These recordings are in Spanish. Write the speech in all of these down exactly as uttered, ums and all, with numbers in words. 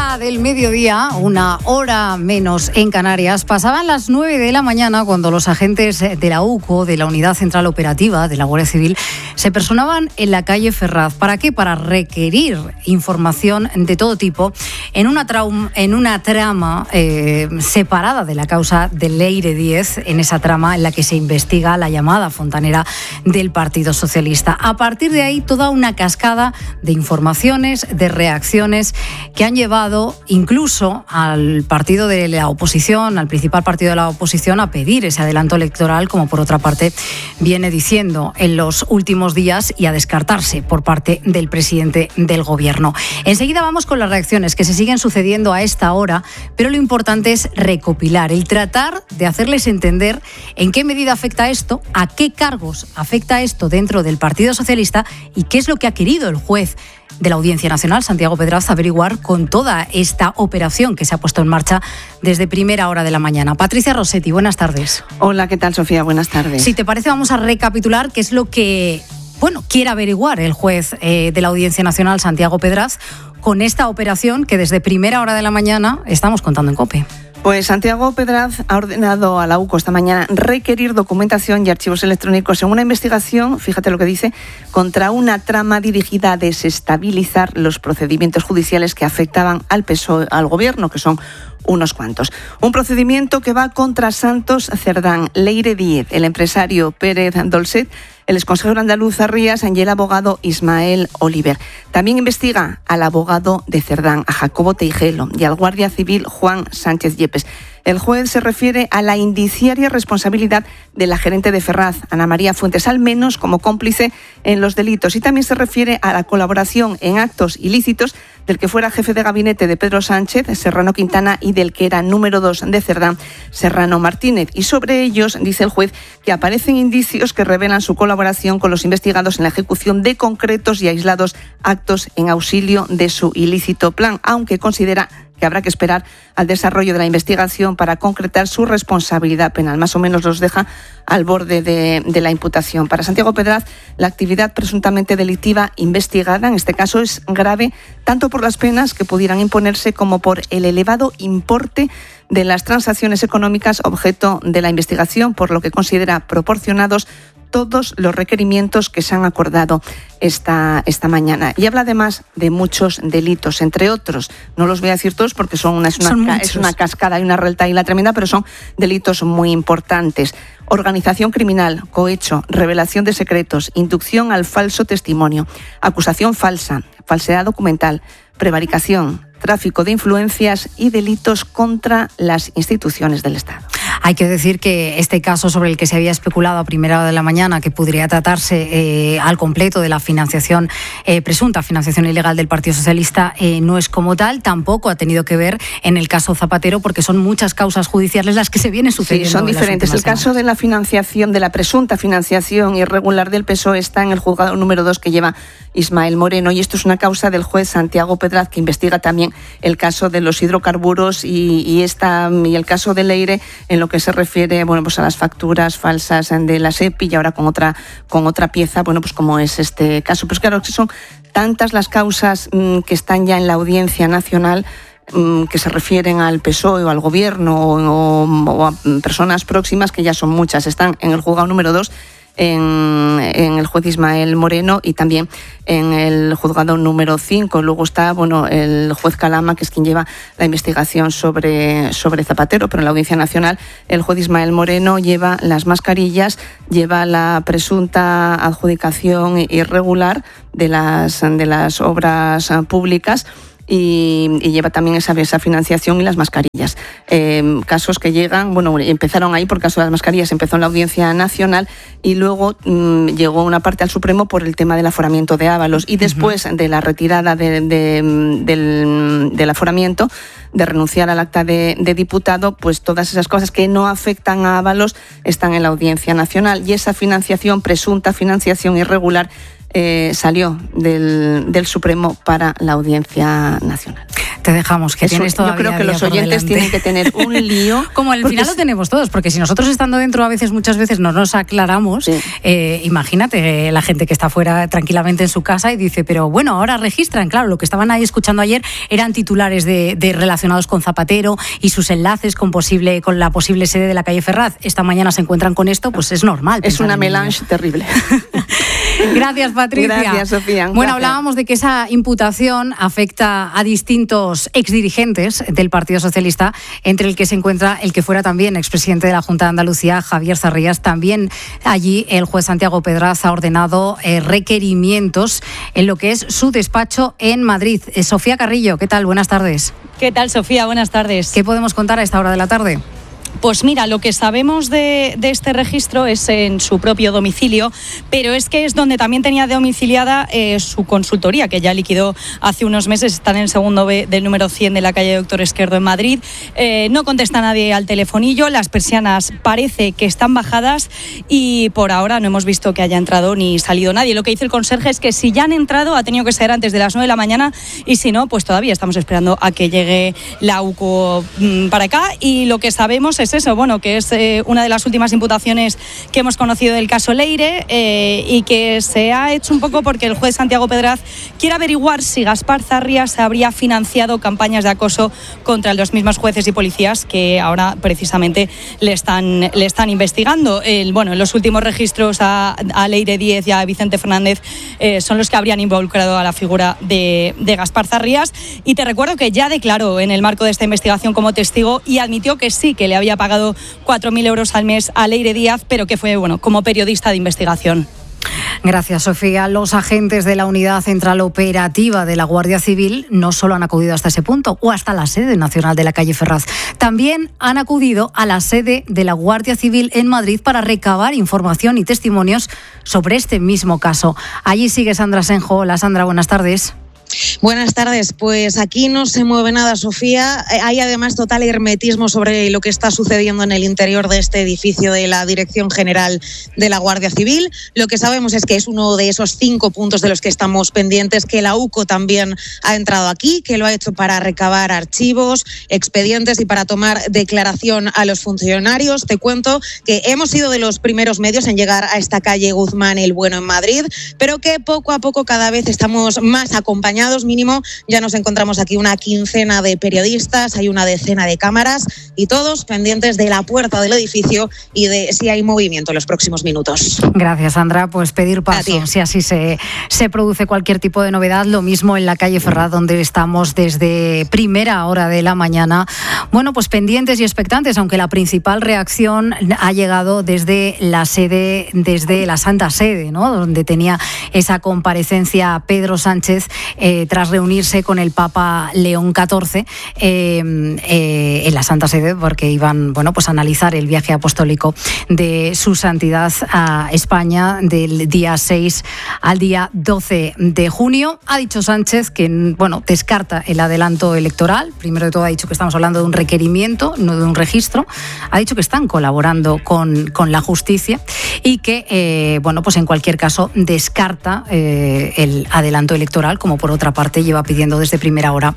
una del mediodía, una hora menos en Canarias. Pasaban las nueve de la mañana cuando los agentes de la U C O, de la Unidad Central Operativa de la Guardia Civil, se personaban en la calle Ferraz. ¿Para qué? Para requerir información de todo tipo en una, traum, en una trama eh, separada de la causa del Leire diez, en esa trama en la que se investiga la llamada fontanera del Partido Socialista. A partir de ahí, toda una cascada de informaciones, de reacciones que han llevado incluso al partido de la oposición, al principal partido de la oposición, a pedir ese adelanto electoral, como por otra parte viene diciendo en los últimos días, y a descartarse por parte del presidente del Gobierno. Enseguida vamos con las reacciones que se siguen sucediendo a esta hora, pero lo importante es recopilar, el tratar de hacerles entender en qué medida afecta esto, a qué cargos afecta esto dentro del Partido Socialista y qué es lo que ha querido el juez de la Audiencia Nacional, Santiago Pedraz, averiguar con toda esta operación que se ha puesto en marcha desde primera hora de la mañana. Patricia Rossetti, buenas tardes. Hola, ¿qué tal, Sofía? Buenas tardes. Si te parece, vamos a recapitular qué es lo que, bueno, quiere averiguar el juez eh, de la Audiencia Nacional, Santiago Pedraz, con esta operación que desde primera hora de la mañana estamos contando en COPE. Pues Santiago Pedraz ha ordenado a la U C O esta mañana requerir documentación y archivos electrónicos en una investigación, fíjate lo que dice, contra una trama dirigida a desestabilizar los procedimientos judiciales que afectaban al P S O E, al Gobierno, que son unos cuantos. Un procedimiento que va contra Santos Cerdán, Leire diez, el empresario Pérez Dolcet, el exconsejero andaluz Arrías y el abogado Ismael Oliver. También investiga al abogado de Cerdán, a Jacobo Teijelo, y al guardia civil Juan Sánchez Yepes. El juez se refiere a la indiciaria responsabilidad de la gerente de Ferraz, Ana María Fuentes, al menos como cómplice en los delitos, y también se refiere a la colaboración en actos ilícitos del que fuera jefe de gabinete de Pedro Sánchez, Serrano Quintana, y del que era número dos de Cerdán, Serrano Martínez. Y sobre ellos dice el juez que aparecen indicios que revelan su colaboración con los investigados en la ejecución de concretos y aislados actos en auxilio de su ilícito plan, aunque considera que habrá que esperar al desarrollo de la investigación para concretar su responsabilidad penal. Más o menos los deja al borde de, de la imputación. Para Santiago Pedraz, la actividad presuntamente delictiva investigada, en este caso, es grave tanto por las penas que pudieran imponerse como por el elevado importe de las transacciones económicas objeto de la investigación, por lo que considera proporcionados todos los requerimientos que se han acordado esta, esta mañana. Y habla además de muchos delitos, entre otros. No los voy a decir todos porque son una, es, una, son es una cascada y una retahíla tremenda, pero son delitos muy importantes. Organización criminal, cohecho, revelación de secretos, inducción al falso testimonio, acusación falsa, falsedad documental, prevaricación, tráfico de influencias y delitos contra las instituciones del Estado. Hay que decir que este caso sobre el que se había especulado a primera hora de la mañana, que podría tratarse eh, al completo de la financiación, eh, presunta financiación ilegal del Partido Socialista, eh, no es como tal, tampoco ha tenido que ver en el caso Zapatero, porque son muchas causas judiciales las que se vienen sucediendo. Sí, son diferentes. El caso de la financiación, de la presunta financiación irregular del P S O E está en el juzgado número dos que lleva Ismael Moreno, y esto es una causa del juez Santiago Pedraz, que investiga también el caso de los hidrocarburos y, y, esta, y el caso de Leire en lo que se refiere, bueno, pues a las facturas falsas de la SEPI, y ahora con otra, con otra pieza, bueno, pues como es este caso. Pues claro, que son tantas las causas mmm, que están ya en la Audiencia Nacional, mmm, que se refieren al P S O E o al Gobierno o, o, o a personas próximas, que ya son muchas. Están en el juzgado número dos, En, en el juez Ismael Moreno, y también en el juzgado número cinco. Luego está, bueno, el juez Calama, que es quien lleva la investigación sobre, sobre Zapatero, pero en la Audiencia Nacional el juez Ismael Moreno lleva las mascarillas, lleva la presunta adjudicación irregular de las, de las obras públicas, Y, y lleva también esa, esa financiación y las mascarillas. Eh, casos que llegan, bueno, empezaron ahí por el caso de las mascarillas, empezó en la Audiencia Nacional y luego mmm, llegó una parte al Supremo por el tema del aforamiento de Ábalos, y después uh-huh. de la retirada de, de, del, del aforamiento, de renunciar al acta de, de diputado, pues todas esas cosas que no afectan a Ábalos están en la Audiencia Nacional, y esa financiación, presunta financiación irregular, eh, salió del, del Supremo para la Audiencia Nacional. Te dejamos, que Eso, tienes todavía. Yo creo que los oyentes tienen que tener un lío. Como al final lo tenemos todos, porque si nosotros estando dentro a veces, muchas veces no nos aclaramos, sí. eh, imagínate eh, la gente que está fuera tranquilamente en su casa y dice, pero bueno, ahora registran. Claro, lo que estaban ahí escuchando ayer eran titulares de, de relacionados con Zapatero y sus enlaces con posible con la posible sede de la calle Ferraz. Esta mañana se encuentran con esto, pues es normal. Es una melange terrible. Gracias, Patricia. Gracias, Sofía. Bueno, gracias. Hablábamos de que esa imputación afecta a distintos exdirigentes del Partido Socialista, entre el que se encuentra el que fuera también expresidente de la Junta de Andalucía, Javier Zarrías. También allí el juez Santiago Pedraz ha ordenado eh, requerimientos en lo que es su despacho en Madrid. Eh, Sofía Carrillo, ¿qué tal? Buenas tardes. ¿Qué tal, Sofía? Buenas tardes. ¿Qué podemos contar a esta hora de la tarde? Pues mira, lo que sabemos de, de este registro es en su propio domicilio, pero es que es donde también tenía domiciliada eh, su consultoría, que ya liquidó hace unos meses. Está en el segundo B del número cien de la calle Doctor Esquerdo en Madrid. Eh, no contesta nadie al telefonillo, las persianas parece que están bajadas y por ahora no hemos visto que haya entrado ni salido nadie. Lo que dice el conserje es que si ya han entrado ha tenido que ser antes de las nueve de la mañana y si no, pues todavía estamos esperando a que llegue la U C O mmm, para acá. Y lo que sabemos es eso, bueno, que es eh, una de las últimas imputaciones que hemos conocido del caso Leire eh, y que se ha hecho un poco porque el juez Santiago Pedraz quiere averiguar si Gaspar Zarrías habría financiado campañas de acoso contra los mismos jueces y policías que ahora precisamente le están, le están investigando. El, bueno, los últimos registros a, a Leire Díez y a Vicente Fernández eh, son los que habrían involucrado a la figura de, de Gaspar Zarrías. Y te recuerdo que ya declaró en el marco de esta investigación como testigo y admitió que sí, que le había pagado cuatro mil euros al mes a Leire Díaz, pero que fue, bueno, como periodista de investigación. Gracias, Sofía. Los agentes de la Unidad Central Operativa de la Guardia Civil no solo han acudido hasta ese punto o hasta la sede nacional de la calle Ferraz, también han acudido a la sede de la Guardia Civil en Madrid para recabar información y testimonios sobre este mismo caso. Allí sigue Sandra Senjo. Hola, Sandra, buenas tardes. Buenas tardes. Pues aquí no se mueve nada, Sofía. Hay además total hermetismo sobre lo que está sucediendo en el interior de este edificio de la Dirección General de la Guardia Civil. Lo que sabemos es que es uno de esos cinco puntos de los que estamos pendientes, que la U C O también ha entrado aquí, que lo ha hecho para recabar archivos, expedientes y para tomar declaración a los funcionarios. Te cuento que hemos sido de los primeros medios en llegar a esta calle Guzmán el Bueno en Madrid, pero que poco a poco cada vez estamos más acompañados. Mínimo, ya nos encontramos aquí una quincena de periodistas, hay una decena de cámaras y todos pendientes de la puerta del edificio y de si hay movimiento en los próximos minutos. Gracias, Sandra. Pues pedir paso, si así se, se produce cualquier tipo de novedad. Lo mismo en la calle Ferraz, donde estamos desde primera hora de la mañana. Bueno, pues pendientes y expectantes, aunque la principal reacción ha llegado desde la sede, desde la Santa Sede, ¿no? Donde tenía esa comparecencia Pedro Sánchez Eh, tras reunirse con el Papa León catorce eh, eh, en la Santa Sede, porque iban, bueno, pues a analizar el viaje apostólico de su santidad a España del día seis al día doce de junio. Ha dicho Sánchez que, bueno, descarta el adelanto electoral. Primero de todo ha dicho que estamos hablando de un requerimiento, no de un registro. Ha dicho que están colaborando con, con la justicia y que, eh, bueno, pues en cualquier caso descarta eh, el adelanto electoral, como por otra parte lleva pidiendo desde primera hora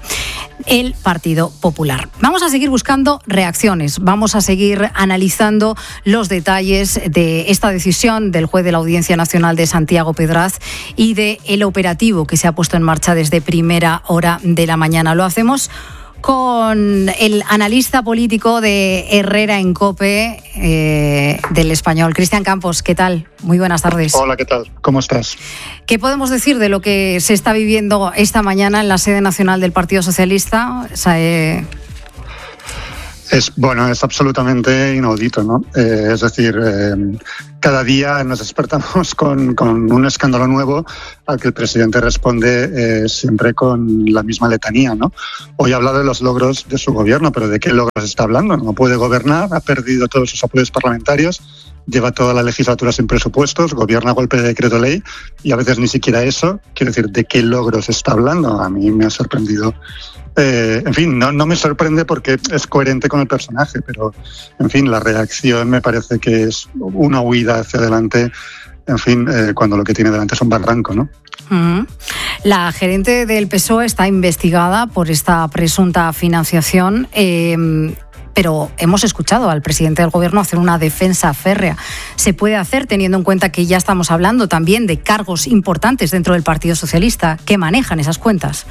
el Partido Popular. Vamos a seguir buscando reacciones, vamos a seguir analizando los detalles de esta decisión del juez de la Audiencia Nacional de Santiago Pedraz y del operativo que se ha puesto en marcha desde primera hora de la mañana. Lo hacemos con el analista político de Herrera en COPE, eh, del Español, Cristian Campos. ¿Qué tal? Muy buenas tardes. Hola, ¿qué tal? ¿Cómo estás? ¿Qué podemos decir de lo que se está viviendo esta mañana en la sede nacional del Partido Socialista? O sea, eh... Es, bueno, es absolutamente inaudito, ¿no? Eh, es decir, eh, cada día nos despertamos con, con un escándalo nuevo al que el presidente responde eh, siempre con la misma letanía, ¿no? Hoy ha hablado de los logros de su gobierno, pero ¿de qué logros está hablando? No puede gobernar, ha perdido todos sus apoyos parlamentarios, lleva toda la legislatura sin presupuestos, gobierna a golpe de decreto ley y a veces ni siquiera eso. Quiero decir, ¿de qué logros está hablando? A mí me ha sorprendido. Eh, en fin, no, no me sorprende porque es coherente con el personaje, pero en fin, la reacción me parece que es una huida hacia adelante en fin, eh, cuando lo que tiene delante es un barranco, ¿no? Uh-huh. La gerente del P S O E está investigada por esta presunta financiación. Eh, Pero hemos escuchado al presidente del Gobierno hacer una defensa férrea. ¿Se puede hacer teniendo en cuenta que ya estamos hablando también de cargos importantes dentro del Partido Socialista que manejan esas cuentas?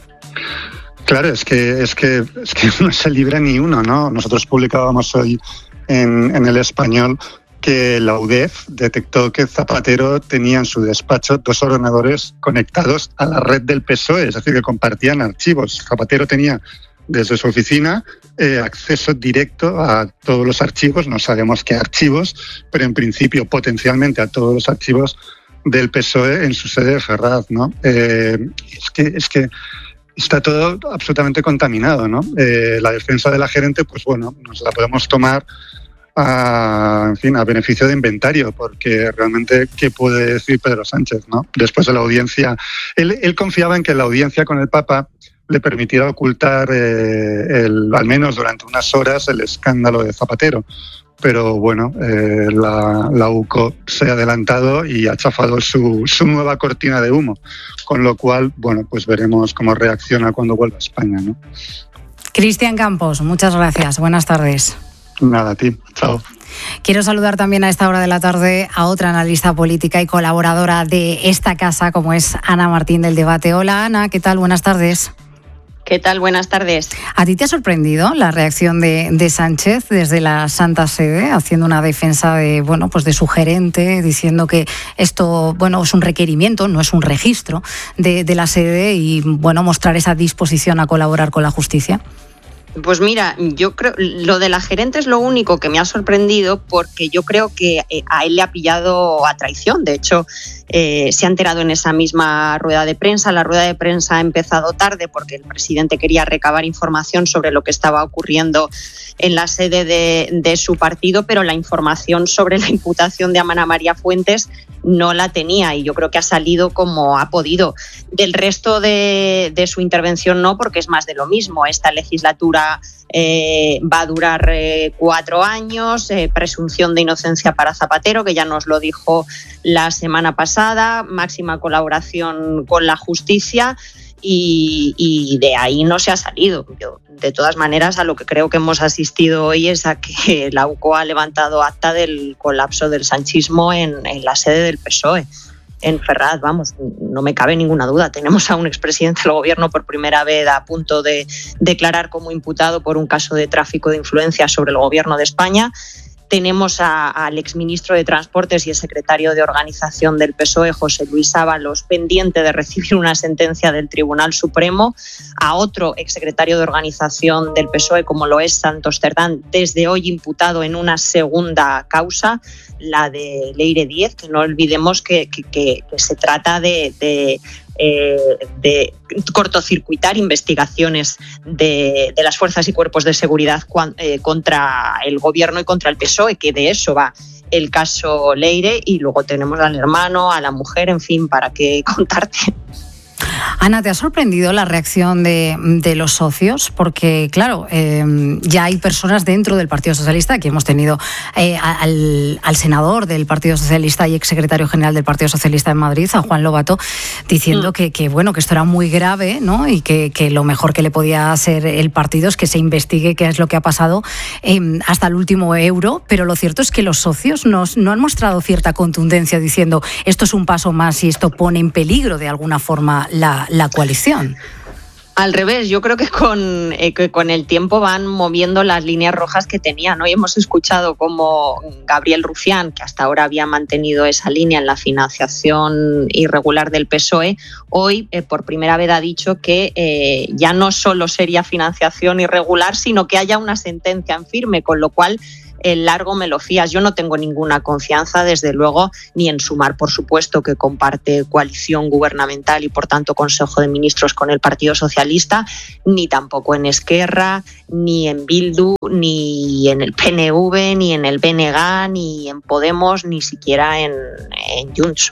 Claro, es que, es que, es que no se libra ni uno, ¿no? Nosotros publicábamos hoy en, en El Español que la U D E F detectó que Zapatero tenía en su despacho dos ordenadores conectados a la red del P S O E, es decir, que compartían archivos. Zapatero tenía desde su oficina eh, acceso directo a todos los archivos, no sabemos qué archivos, pero en principio potencialmente a todos los archivos del P S O E en su sede de Ferraz, ¿no? Eh, es que es que está todo absolutamente contaminado, ¿no? Eh, la defensa de la gerente, pues bueno, nos la podemos tomar a, en fin, a beneficio de inventario, porque realmente, ¿qué puede decir Pedro Sánchez, ¿no? Después de la audiencia, él, él confiaba en que la audiencia con el Papa le permitiera ocultar, eh, el, al menos durante unas horas, el escándalo de Zapatero. Pero bueno, eh, la, la U C O se ha adelantado y ha chafado su, su nueva cortina de humo. Con lo cual, bueno, pues veremos cómo reacciona cuando vuelva a España, ¿no? Cristian Campos, muchas gracias. Buenas tardes. Nada, a ti. Chao. Quiero saludar también a esta hora de la tarde a otra analista política y colaboradora de esta casa, como es Ana Martín del Debate. Hola, Ana, ¿qué tal? Buenas tardes. ¿Qué tal? Buenas tardes. ¿A ti te ha sorprendido la reacción de, de Sánchez desde la Santa Sede, haciendo una defensa de, bueno, pues de su gerente, diciendo que esto, bueno, es un requerimiento, no es un registro de, de la sede y, bueno, mostrar esa disposición a colaborar con la justicia? Pues mira, yo creo lo de la gerente es lo único que me ha sorprendido, porque yo creo que a él le ha pillado a traición. De hecho, eh, se ha enterado en esa misma rueda de prensa. La rueda de prensa ha empezado tarde porque el presidente quería recabar información sobre lo que estaba ocurriendo en la sede de, de su partido, pero la información sobre la imputación de Ana María Fuentes no la tenía, y yo creo que ha salido como ha podido. Del resto de, de su intervención no, porque es más de lo mismo. Esta legislatura eh, va a durar eh, cuatro años, eh, presunción de inocencia para Zapatero, que ya nos lo dijo la semana pasada, máxima colaboración con la justicia, y, y de ahí no se ha salido. Yo, de todas maneras, a lo que creo que hemos asistido hoy es a que la U C O ha levantado acta del colapso del sanchismo en, en la sede del P S O E, en Ferraz. Vamos, no me cabe ninguna duda. Tenemos a un expresidente del Gobierno por primera vez a punto de declarar como imputado por un caso de tráfico de influencia sobre el Gobierno de España. Tenemos a, al exministro de Transportes y el secretario de Organización del P S O E, José Luis Ábalos, pendiente de recibir una sentencia del Tribunal Supremo, a otro exsecretario de Organización del P S O E, como lo es Santos Cerdán, desde hoy imputado en una segunda causa, la de Leire Díez, que no olvidemos que, que, que, que se trata de... de Eh, de cortocircuitar investigaciones de, de las fuerzas y cuerpos de seguridad cuan, eh, contra el Gobierno y contra el P S O E, que de eso va el caso Leire, y luego tenemos al hermano, a la mujer, en fin, para qué contarte. Ana, ¿te ha sorprendido la reacción de, de los socios? Porque, claro, eh, ya hay personas dentro del Partido Socialista. Aquí hemos tenido eh, al, al senador del Partido Socialista y exsecretario general del Partido Socialista en Madrid, a Juan Lobato, diciendo mm. que, que, bueno, que esto era muy grave, ¿no? Y que, que lo mejor que le podía hacer el partido es que se investigue qué es lo que ha pasado eh, hasta el último euro. Pero lo cierto es que los socios nos, no han mostrado cierta contundencia diciendo esto es un paso más y esto pone en peligro de alguna forma la, la coalición. Al revés, yo creo que con, eh, que con el tiempo van moviendo las líneas rojas que tenían. Hoy hemos escuchado cómo Gabriel Rufián, que hasta ahora había mantenido esa línea en la financiación irregular del P S O E, hoy eh, por primera vez ha dicho que eh, ya no solo sería financiación irregular, sino que haya una sentencia en firme, con lo cual el largo me lo fías. Yo no tengo ninguna confianza, desde luego, ni en Sumar, por supuesto, que comparte coalición gubernamental y, por tanto, Consejo de Ministros con el Partido Socialista, ni tampoco en Esquerra, ni en Bildu, ni en el P N V, ni en el B N G, ni en Podemos, ni siquiera en, en Junts.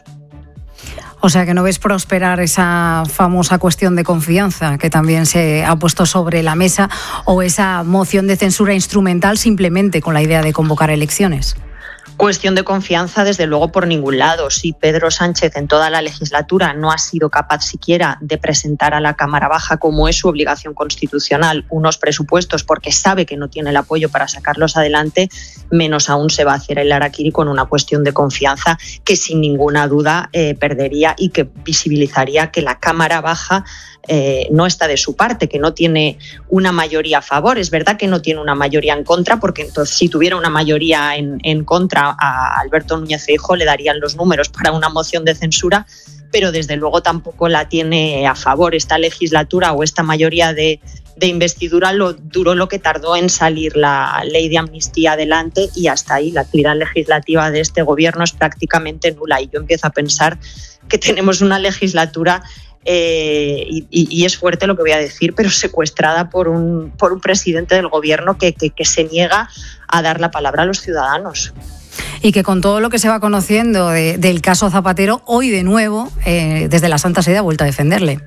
O sea, que no ves prosperar esa famosa cuestión de confianza que también se ha puesto sobre la mesa, o esa moción de censura instrumental simplemente con la idea de convocar elecciones. cuestión de confianza, desde luego, por ningún lado. Si Pedro Sánchez en toda la legislatura no ha sido capaz siquiera de presentar a la Cámara Baja, como es su obligación constitucional, unos presupuestos porque sabe que no tiene el apoyo para sacarlos adelante, menos aún se va a hacer el harakiri con una cuestión de confianza que sin ninguna duda eh, perdería y que visibilizaría que la Cámara Baja Eh, no está de su parte, que no tiene una mayoría a favor. Es verdad que no tiene una mayoría en contra, porque entonces si tuviera una mayoría en, en contra a Alberto Núñez Feijóo le darían los números para una moción de censura, pero desde luego tampoco la tiene a favor. Esta legislatura o esta mayoría de, de investidura lo duró lo que tardó en salir la ley de amnistía adelante, y hasta ahí la actividad legislativa de este gobierno es prácticamente nula, y yo empiezo a pensar que tenemos una legislatura Eh, y, y es fuerte lo que voy a decir, pero secuestrada por un, por un presidente del gobierno que, que, que se niega a dar la palabra a los ciudadanos. Y que con todo lo que se va conociendo de, del caso Zapatero, hoy de nuevo, eh, desde la Santa Sede ha vuelto a defenderle.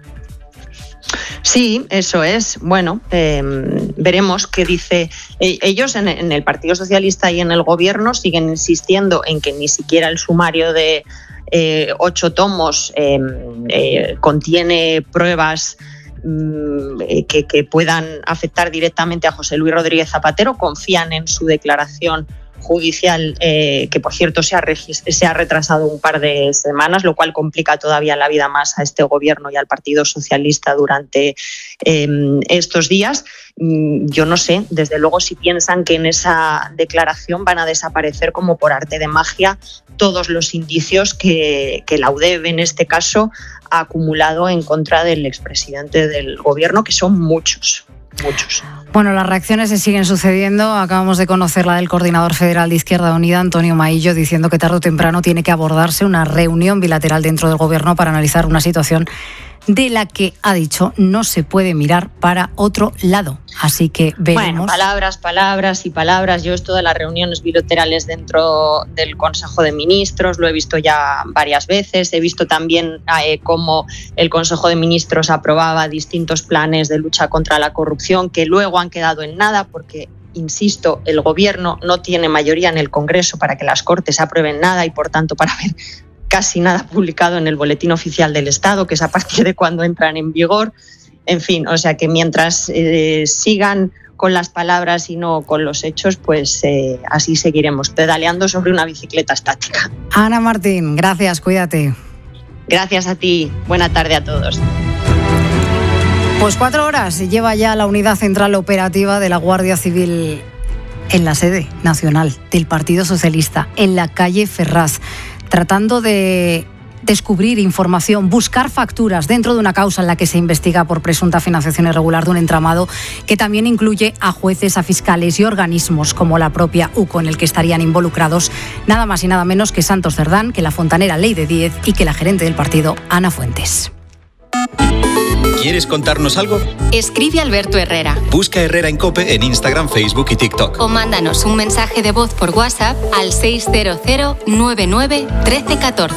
Sí, eso es. Bueno, eh, veremos qué dice. Eh, ellos en, en el Partido Socialista y en el Gobierno siguen insistiendo en que ni siquiera el sumario de eh, ocho tomos eh, eh, contiene pruebas mm, que, que puedan afectar directamente a José Luis Rodríguez Zapatero. Confían en su declaración judicial, eh, que por cierto se ha, se ha retrasado un par de semanas, lo cual complica todavía la vida más a este gobierno y al Partido Socialista durante eh, estos días. Yo no sé, desde luego, si piensan que en esa declaración van a desaparecer como por arte de magia todos los indicios que, que la U D E B en este caso ha acumulado en contra del expresidente del gobierno, que son muchos. Muchos. Bueno, las reacciones se siguen sucediendo. Acabamos de conocer la del coordinador federal de Izquierda Unida, Antonio Maillo, diciendo que tarde o temprano tiene que abordarse una reunión bilateral dentro del gobierno para analizar una situación de la que, ha dicho, no se puede mirar para otro lado. Así que veremos. Bueno, palabras, palabras y palabras. Yo esto de las reuniones bilaterales dentro del Consejo de Ministros lo he visto ya varias veces. He visto también eh, cómo el Consejo de Ministros aprobaba distintos planes de lucha contra la corrupción que luego han quedado en nada porque, insisto, el Gobierno no tiene mayoría en el Congreso para que las Cortes aprueben nada y, por tanto, para ver casi nada publicado en el Boletín Oficial del Estado, que es a partir de cuando entran en vigor. En fin, o sea que mientras eh, sigan con las palabras y no con los hechos, pues eh, así seguiremos pedaleando sobre una bicicleta estática. Ana Martín, gracias, cuídate. Gracias a ti, buena tarde a todos. Pues cuatro horas lleva ya la unidad central operativa de la Guardia Civil en la sede nacional del Partido Socialista, en la calle Ferraz, tratando de descubrir información, buscar facturas dentro de una causa en la que se investiga por presunta financiación irregular de un entramado que también incluye a jueces, a fiscales y organismos como la propia U C O, en el que estarían involucrados nada más y nada menos que Santos Cerdán, que la fontanera Leire Díez y que la gerente del partido, Ana Fuentes. ¿Quieres contarnos algo? Escribe Alberto Herrera. Busca Herrera en COPE en Instagram, Facebook y TikTok. O mándanos un mensaje de voz por WhatsApp al seis cero cero nueve nueve uno tres uno cuatro.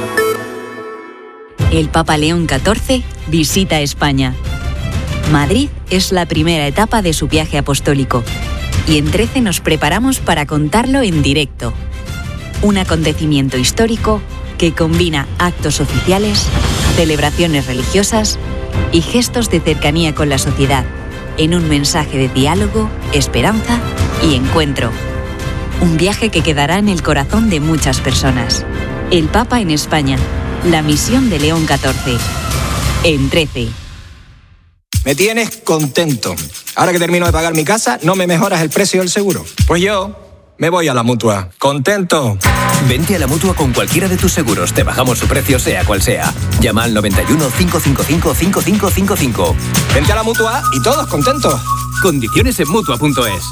El Papa León catorce visita España. Madrid es la primera etapa de su viaje apostólico y en trece nos preparamos para contarlo en directo. Un acontecimiento histórico que combina actos oficiales, celebraciones religiosas y gestos de cercanía con la sociedad, en un mensaje de diálogo, esperanza y encuentro. Un viaje que quedará en el corazón de muchas personas. El Papa en España, la misión de León catorce. En trece. Me tienes contento. Ahora que termino de pagar mi casa, ¿no me mejoras el precio del seguro? Pues yo me voy a la Mutua. ¡Contento! Vente a la Mutua con cualquiera de tus seguros. Te bajamos su precio, sea cual sea. Llama al noventa y uno, cinco cinco cinco, cinco cinco cinco cinco. Vente a la Mutua y todos contentos. Condiciones en Mutua punto es.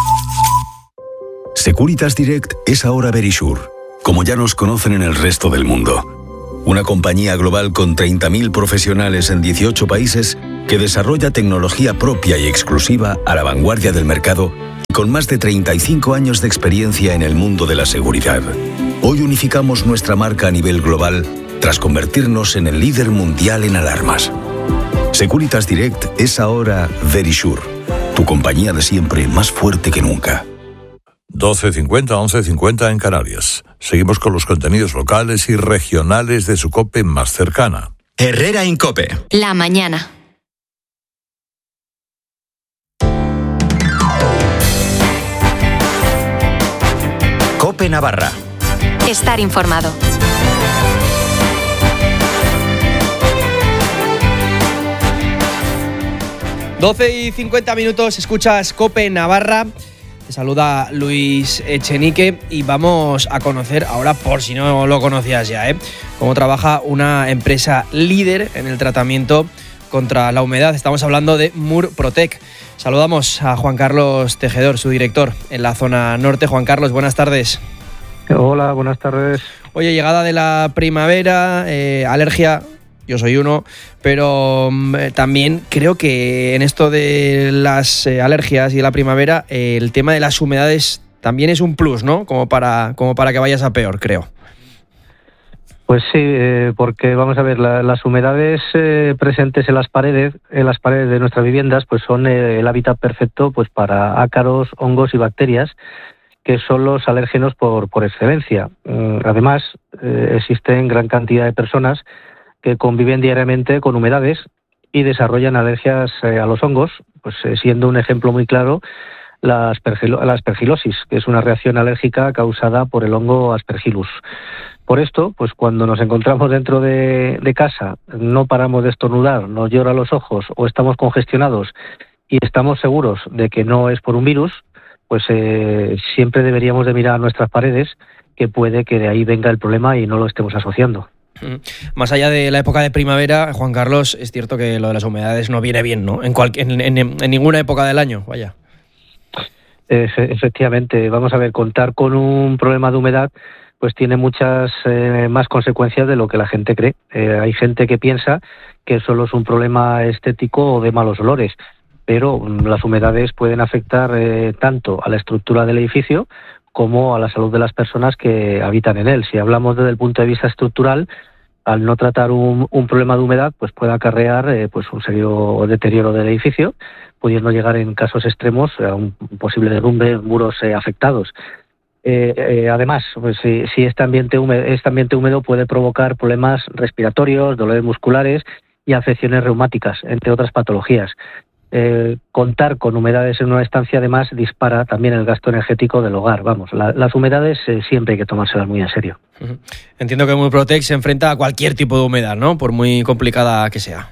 Securitas Direct es ahora Verisure, como ya nos conocen en el resto del mundo. Una compañía global con treinta mil profesionales en dieciocho países que desarrolla tecnología propia y exclusiva a la vanguardia del mercado y con más de treinta y cinco años de experiencia en el mundo de la seguridad. Hoy unificamos nuestra marca a nivel global tras convertirnos en el líder mundial en alarmas. Securitas Direct es ahora Verisure, tu compañía de siempre más fuerte que nunca. doce cincuenta, once cincuenta en Canarias. Seguimos con los contenidos locales y regionales de su COPE más cercana. Herrera en COPE. La mañana. COPE Navarra. Estar informado. doce y cincuenta minutos, escuchas COPE Navarra. Te saluda Luis Echenique y vamos a conocer ahora, por si no lo conocías ya, ¿eh? cómo trabaja una empresa líder en el tratamiento contra la humedad. Estamos hablando de Murprotec. Saludamos a Juan Carlos Tejedor, su director en la zona norte. Juan Carlos, buenas tardes. Hola, buenas tardes. Oye, llegada de la primavera, eh, alergia, yo soy uno, pero eh, también creo que en esto de las eh, alergias y de la primavera, eh, el tema de las humedades también es un plus, ¿no? Como para, como para que vayas a peor, creo. Pues sí, eh, porque vamos a ver, la, las humedades eh, presentes en las paredes, en las paredes de nuestras viviendas, pues son eh, el hábitat perfecto, pues para ácaros, hongos y bacterias, que son los alérgenos por, por excelencia. Eh, además, eh, existen gran cantidad de personas que conviven diariamente con humedades y desarrollan alergias eh, a los hongos, pues eh, siendo un ejemplo muy claro la, aspergilo- la aspergilosis, que es una reacción alérgica causada por el hongo Aspergillus. Por esto, pues cuando nos encontramos dentro de, de casa, no paramos de estornudar, nos llora los ojos o estamos congestionados y estamos seguros de que no es por un virus, pues eh, siempre deberíamos de mirar nuestras paredes, que puede que de ahí venga el problema y no lo estemos asociando. Más allá de la época de primavera, Juan Carlos, es cierto que lo de las humedades no viene bien, ¿no? En, cual, en, en, en ninguna época del año, vaya. Efe, efectivamente, vamos a ver, contar con un problema de humedad pues tiene muchas eh, más consecuencias de lo que la gente cree. Eh, hay gente que piensa que solo es un problema estético o de malos olores, pero las humedades pueden afectar eh, tanto a la estructura del edificio como a la salud de las personas que habitan en él. Si hablamos desde el punto de vista estructural, al no tratar un, un problema de humedad, pues puede acarrear eh, pues un serio deterioro del edificio, pudiendo llegar en casos extremos a un posible derrumbe, muros eh, afectados. Eh, eh, además, pues, si, si este ambiente húmedo, este ambiente húmedo puede provocar problemas respiratorios, dolores musculares y afecciones reumáticas, entre otras patologías. Eh, contar con humedades en una estancia además dispara también el gasto energético del hogar. Vamos, la, las humedades eh, siempre hay que tomárselas muy en serio. Uh-huh. Entiendo que Murprotec se enfrenta a cualquier tipo de humedad, ¿no? Por muy complicada que sea.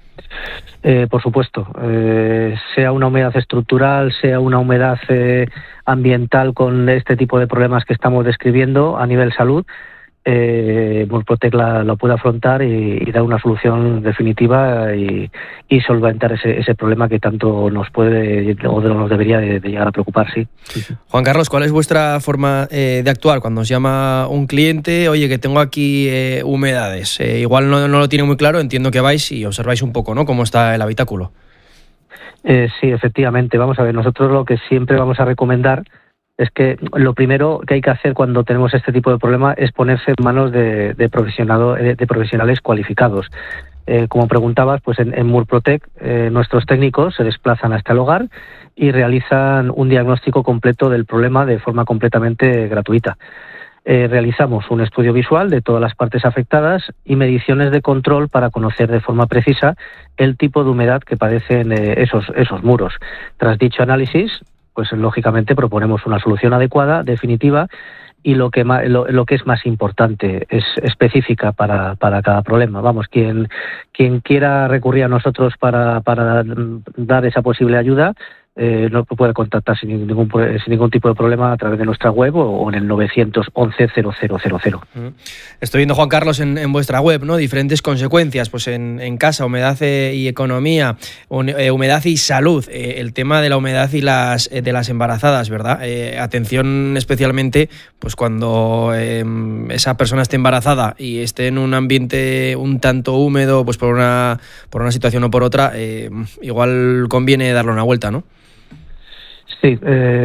Eh, por supuesto, eh, sea una humedad estructural, sea una humedad eh, ambiental con este tipo de problemas que estamos describiendo a nivel salud, eh, Murprotec la, la puede afrontar y, y dar una solución definitiva y, y solventar ese, ese problema que tanto nos puede o nos debería de, de llegar a preocupar, sí. Juan Carlos, ¿cuál es vuestra forma eh, de actuar cuando os llama un cliente? Oye, que tengo aquí eh, humedades. Eh, igual no, no lo tiene muy claro, entiendo que vais y observáis un poco, ¿no? Cómo está el habitáculo. Eh, sí, efectivamente. Vamos a ver, nosotros lo que siempre vamos a recomendar es que lo primero que hay que hacer cuando tenemos este tipo de problema es ponerse en manos de, de, profesionado, de, de profesionales cualificados. Eh, como preguntabas, pues en, en Murprotec eh, nuestros técnicos se desplazan hasta el hogar y realizan un diagnóstico completo del problema de forma completamente gratuita. Eh, realizamos un estudio visual de todas las partes afectadas y mediciones de control para conocer de forma precisa el tipo de humedad que padecen eh, esos, esos muros. Tras dicho análisis, pues lógicamente proponemos una solución adecuada, definitiva, y lo que más, lo, lo que es más importante, es específica para, para cada problema. Vamos, quien, quien quiera recurrir a nosotros para, para dar esa posible ayuda, eh, no puede contactar sin ningún, sin ningún tipo de problema a través de nuestra web o, o en el nueve once cero cero cero cero. Estoy viendo, Juan Carlos, en, en vuestra web, ¿no? Diferentes consecuencias, pues en, en casa, humedad eh, y economía, eh, humedad y salud, eh, el tema de la humedad y las eh, de las embarazadas, ¿verdad? Eh, atención especialmente, pues cuando eh, esa persona esté embarazada y esté en un ambiente un tanto húmedo, pues por una por una situación o por otra, eh, igual conviene darle una vuelta, ¿no? Sí, eh,